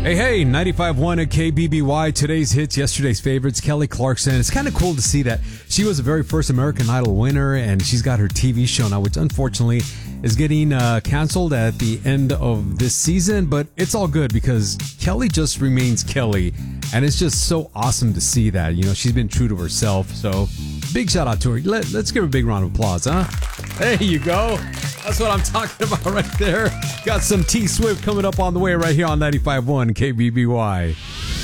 Hey, 95.1 at KBBY. Today's hits, yesterday's favorites, Kelly Clarkson. It's kind of cool to see that she was the very first American Idol winner, and she's got her TV show now, which unfortunately is getting canceled at the end of this season. But it's all good because Kelly just remains Kelly, and it's just so awesome to see that. You know, she's been true to herself, so big shout out to her. Let's give her a big round of applause, huh? There you go. That's what I'm talking about right there. Got some T-Swift coming up on the way right here on 95.1 KBBY.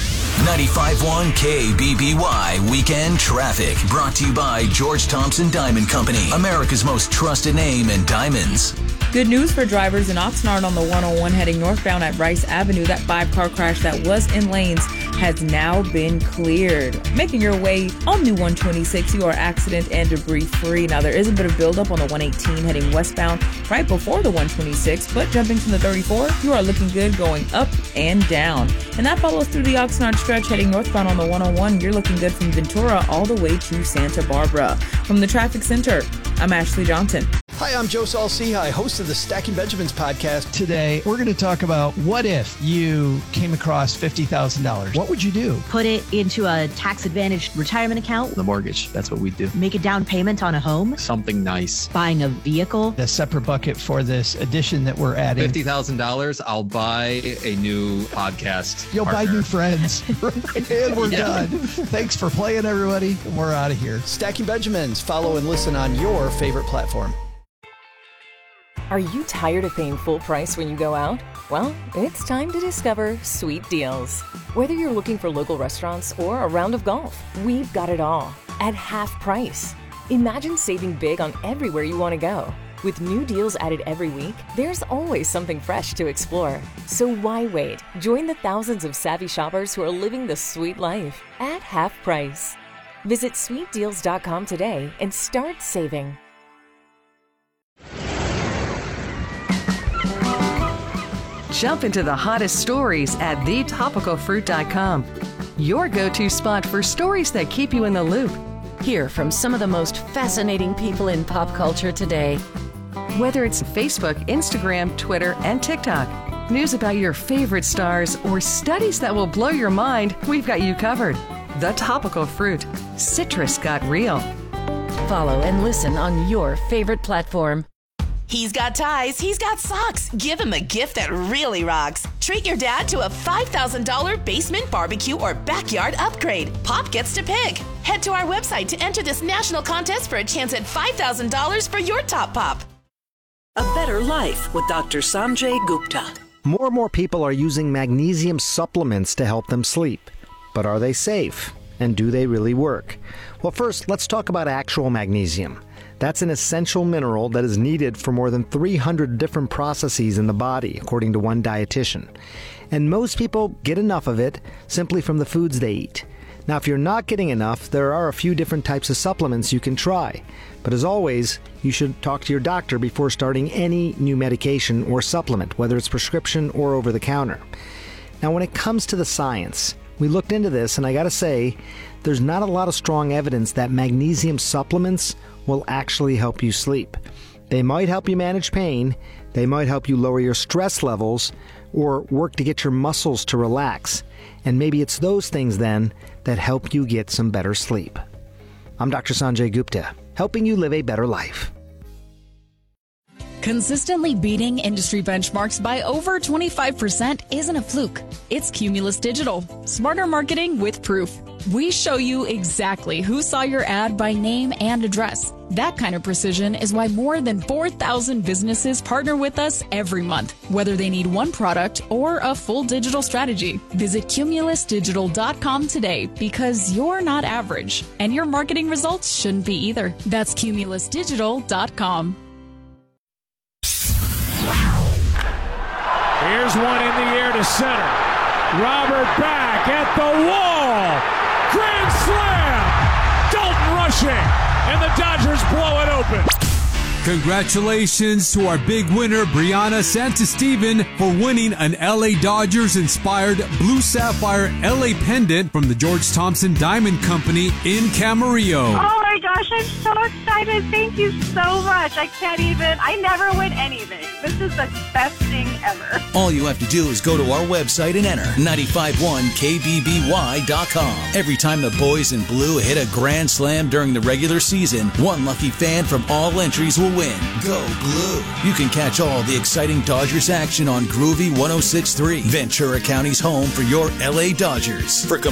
95.1 KBBY Weekend Traffic. Brought to you by George Thompson Diamond Company, America's most trusted name in diamonds. Good news for drivers in Oxnard on the 101 heading northbound at Rice Avenue. That 5-car crash that was in lanes has now been cleared. Making your way on the 126, you are accident and debris free. Now, there is a bit of buildup on the 118 heading westbound right before the 126, but jumping from the 34, you are looking good going up and down. And that follows through the Oxnard stretch heading northbound on the 101. You're looking good from Ventura all the way to Santa Barbara. From the Traffic Center, I'm Ashley Johnson. Hi, I'm Joe Saul-Sehy, host of the Stacking Benjamins podcast. Today, we're going to talk about what if you came across $50,000? What would you do? Put it into a tax-advantaged retirement account. The mortgage, that's what we do. Make a down payment on a home. Something nice. Buying a vehicle. A separate bucket for this addition that we're adding. $50,000, I'll buy a new podcast. You'll partner. buy new friends. And we're done. Thanks for playing, everybody. We're out of here. Stacking Benjamins. Follow and listen on your favorite platform. Are you tired of paying full price when you go out? Well, it's time to discover Sweet Deals. Whether you're looking for local restaurants or a round of golf, we've got it all at half price. Imagine saving big on everywhere you want to go. With new deals added every week, there's always something fresh to explore. So why wait? Join the thousands of savvy shoppers who are living the sweet life at half price. Visit sweetdeals.com today and start saving. Jump into the hottest stories at thetopicalfruit.com. Your go-to spot for stories that keep you in the loop. Hear from some of the most fascinating people in pop culture today. Whether it's Facebook, Instagram, Twitter, and TikTok, news about your favorite stars, or studies that will blow your mind, we've got you covered. The Topical Fruit. Citrus got real. Follow and listen on your favorite platform. He's got ties, he's got socks. Give him a gift that really rocks. Treat your dad to a $5,000 basement barbecue or backyard upgrade. Pop gets to pick. Head to our website to enter this national contest for a chance at $5,000 for your top pop. A better life with Dr. Sanjay Gupta. More and more people are using magnesium supplements to help them sleep. But are they safe? And do they really work? Well, first, let's talk about actual magnesium. That's an essential mineral that is needed for more than 300 different processes in the body, according to one dietitian. And most people get enough of it simply from the foods they eat. Now, if you're not getting enough, there are a few different types of supplements you can try. But as always, you should talk to your doctor before starting any new medication or supplement, whether it's prescription or over the counter. Now, when it comes to the science, we looked into this, and I gotta say, there's not a lot of strong evidence that magnesium supplements will actually help you sleep. They might help you manage pain, they might help you lower your stress levels, or work to get your muscles to relax. And maybe it's those things then that help you get some better sleep. I'm Dr. Sanjay Gupta, helping you live a better life. Consistently beating industry benchmarks by over 25% isn't a fluke. It's Cumulus Digital. Smarter marketing with proof. We show you exactly who saw your ad by name and address. That kind of precision is why more than 4,000 businesses partner with us every month, whether they need one product or a full digital strategy. Visit cumulusdigital.com today because you're not average, and your marketing results shouldn't be either. That's cumulusdigital.com. Here's one in the air to center. Robert back at the wall. Grand slam. Dalton rushing. And the Dodgers blow it open. Congratulations to our big winner, Brianna Santisteven, for winning an LA Dodgers-inspired Blue Sapphire LA pendant from the George Thompson Diamond Company in Camarillo. Oh my God! gosh, I'm so excited. Thank you so much. I never win anything. This is the best thing ever. All you have to do is go to our website and enter 951kbby.com. Every time the boys in blue hit a grand slam during the regular season, one lucky fan from all entries will win. Go Blue. You can catch all the exciting Dodgers action on Groovy 106.3, Ventura County's home for your LA Dodgers. For